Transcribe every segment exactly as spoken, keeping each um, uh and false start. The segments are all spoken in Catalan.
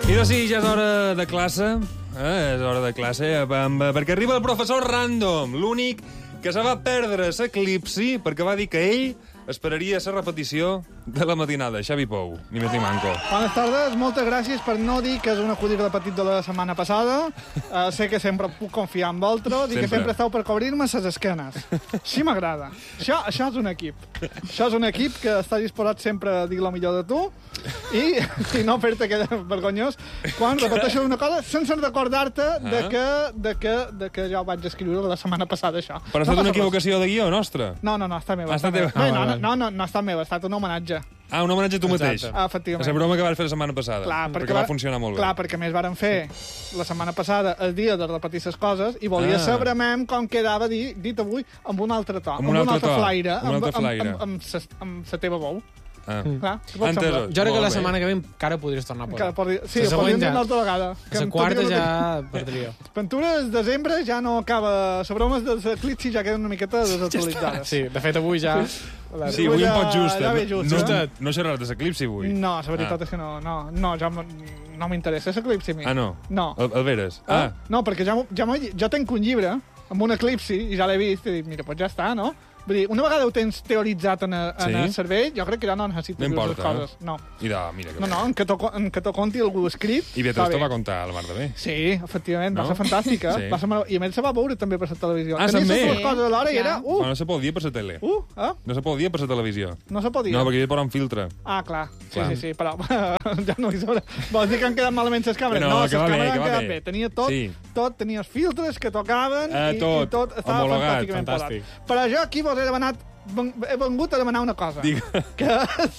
I doncs sí, ja és hora de classe, eh? és hora de classe, perquè arriba el professor Random, l'únic que se va perdre l'eclipsi perquè va dir que ell esperaria la repetició de la matinada. Xavi Pou, ni més ni manco. Bones tardes, moltes gràcies per no dir que és un acudit repetit de la setmana passada. Uh, sé que sempre puc confiar en vosaltres i que sempre esteu per cobrir-me les esquenes. Així m'agrada. Això, això és un equip. Això és un equip que està disposat sempre a dir el millor de tu i, i no fer-te quedar vergonyós quan repeteixo una cosa sense recordar-te de, que, de, que, de que jo vaig escriure la setmana passada això. Però ha estat una equivocació de guió nostra? No, no, no, ha estat meva. Ha estat meva. Ah, no, no, no, no, no ha estat meva, ha estat un homenatge. Ah, un homenatge a tu mateix. Ah, efectivament. És la broma que vas fer la setmana passada. Clar, perquè, perquè va, va funcionar molt bé. Clar, perquè més varen fer la setmana passada el dia de repetir les coses i volia ah. saber com quedava dir, dit avui amb un altre to, amb un altre, altre flaire, amb, un altre amb, flaire. amb, amb, amb, amb la teva veu. Ah. Clar, Entesos. Jo crec que la setmana que ve encara podries tornar a posar. Podria, sí, la podríem dir una altra vegada. La quarta ja perdria. Pintures de desembre ja no acaba... Les bromes dels eclipsis ja queden una miqueta desactualitzades. Sí, de fet avui ja... Sí, avui un pot just. Ja just no, eh? no xerraràs de l'eclipsi avui? No, la veritat ah. és que no. No, no ja no m'interessa l'eclipsi a mi. Ah, no? No. El, el veres? Ah. ah. No, perquè ja, ja, ja tenc un llibre amb un eclipsi i ja l'he vist i dic, mira, doncs ja està, no? Vull dir, una vegada ho tens teoritzat en, a, en sí? el cervell, jo crec que ja no necessito no les coses. Eh? No. I de, mira que no, no, en que t'ho conti algú escrit. I Beatriz t'ho va contar a la mar de bé. Sí, efectivament, no? va ser fantàstica. Sí. Va ser mar... I a més se va veure també per la televisió. Ah, també? Tenies les coses a l'hora i era... Uh! No, no se podia per la tele. Uh, eh? No se podia per la televisió. No se podia? No, perquè hi ha un filtre. Ah, clar. Sí, clar. sí, sí, però ja no hi sabrà. Vols dir que han quedat malament les càmeres? No, no les càmeres bé, han quedat bé. bé. Tenia tot, sí. tot, tenia els filtres que tocaven eh, i, tot. i tot estava homologat, fantàsticament fantàstic. posat. Però jo aquí vos he demanat he vengut a demanar una cosa. Digue. Que...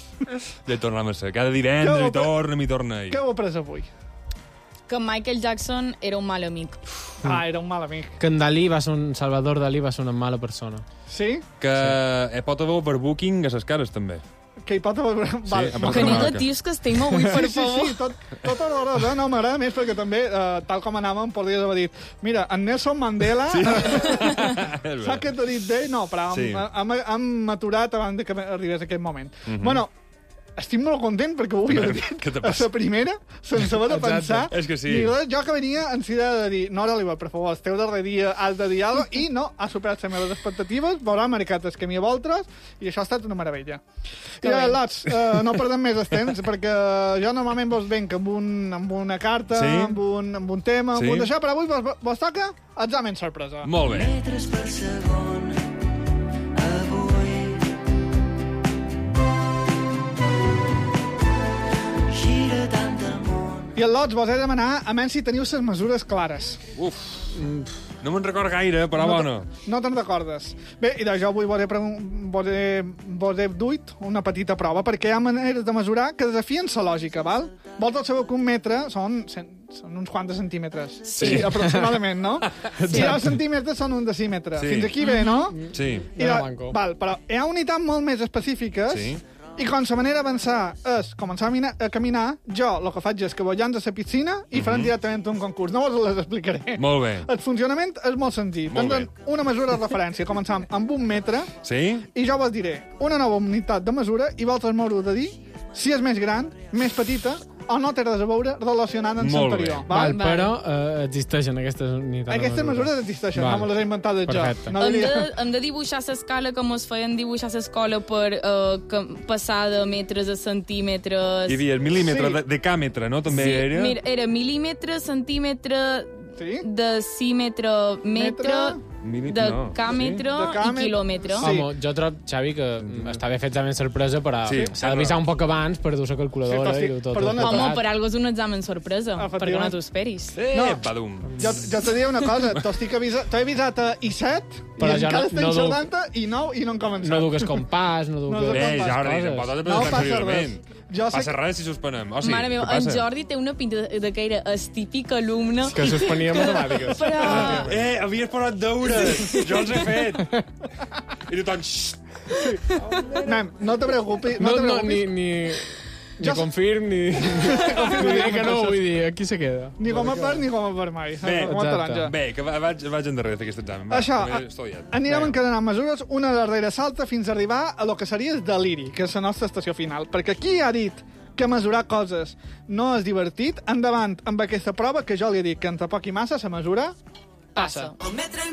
Ja hi tornem a ser. Cada divendres hi tornem i torna. Què heu après avui? Que Michael Jackson era un mal amic. Ah, era un mal amic. Que en Dalí va ser un... Salvador Dalí va ser una mala persona. Sí? Que sí. pot haver overbooking a les cares, també. Que hi pot haver... Sí, Val, que negatius que estem avui, per sí, favor. Sí, sí, tot, tot horrorós, eh? No m'agrada més perquè també, eh, tal com anàvem, podries haver dit mira, en Nelson Mandela sí. Saps què t'ha dit d'ell? No, però hem, sí. hem, hem maturat abans que arribés aquest moment. Mm-hmm. Bueno, estic molt content perquè ho havia dit a la primera, sense haver de pensar. És que sí. I jo que venia en si de dir, no, Oliver, per favor, esteu darrer dia, has de dir alguna cosa, i no, ha superat les meves expectatives, veurà marcat el camí a voltes, i això ha estat una meravella. I, uh, Lots, uh, no perdem més el temps, perquè jo normalment vos venc amb, un, amb una carta, sí? amb, un, amb un tema, amb sí? un d'això, però avui vos, vos toca examen sorpresa. Molt bé. Metres per segon. I el Lots vos he de demanar a menys si teniu les mesures clares. Uf, no me'n record gaire, però no bueno. No te'n recordes. Bé, i jo avui vos he, vos he, vos he duit una petita prova, perquè hi ha maneres de mesurar que desafien la lògica, val? Vosaltres sabeu que un metre són, són uns quants centímetres. Sí. sí aproximadament, no? I els centímetres són un decímetre. Sí. Fins aquí bé, no? Sí. I la, val, però hi ha unitats molt més específiques. Sí. I com la manera d'avançar és començar a, mina, a caminar, jo el que faig és que voy a la piscina i mm-hmm. farem directament un concurs. No vos les explicaré. Molt bé. El funcionament és molt senzill. Tenen una mesura de referència. Començam amb un metre sí? i jo vos diré una nova unitat de mesura i vosaltres m'haureu de dir si és més gran, més petita o no té res a veure relacionat amb l'anterior. Val, val, però uh, existeixen aquestes unitats. Aquestes mesures existeixen, val. No me les he inventat de jo. No hem, de, hem de dibuixar l'escala com es feien dibuixar l'escola per uh, passar de metres a centímetres. Hi havia el mil·límetre, sí. de, de càmetre, no? També sí, era? Mira, era mil·límetre, centímetre, sí? decímetre, metre... Mili... de no. càmetre sí? i quilòmetre. Sí. Home, jo trobo, Xavi, que mm. està bé fet examen sorpresa, però sí, s'ha d'avisar un poc abans per dur la calculadora sí, i tot. Perdona, home, per algo és un examen sorpresa, perquè no t'ho esperis. Eh, no, badum. Jo, jo t'he dit una cosa, t'estic avisat, t'he avisat a i set però i encara no, estem no setanta i nou i no hem començat. No dugues compàs, no dugues... No Bé, ja ara no passa res. Jo passa res si suspenem. O sigui, mare meva, en Jordi té una pinta de, de que era el típic alumne... Que suspenia matemàtiques. Però... Eh, havies posat deures. Jo els he fet. I tothom... Nen, no te preocupis. No, no, te no, preocupis. ni... ni... Ni jo... confirm, ni... ni dir que no, vull dir, aquí se queda. Ni com a per, ni com a per mai. Bé, bé que vaig, vaig endarrere fer aquest examen. Això, anirem encadenant mesures una darrere salta fins a arribar a lo que seria el deliri, que és la nostra estació final. Perquè qui ha dit que mesurar coses no és divertit. Endavant amb aquesta prova, que jo li he dit que entre poc i massa se mesura... Passa.